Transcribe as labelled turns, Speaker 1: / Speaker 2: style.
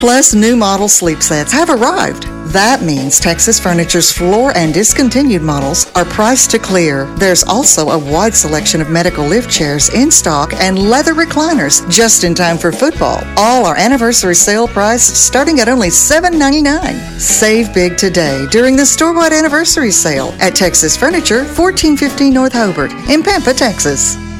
Speaker 1: Plus, new model sleep sets have arrived. That means Texas Furniture's floor and discontinued models are priced to clear. There's also a wide selection of medical lift chairs in stock and leather recliners just in time for football. All are anniversary sale price starting at only $7.99. Save big today during the store-wide anniversary sale at Texas Furniture, 1415 North Hobart in Pampa, Texas.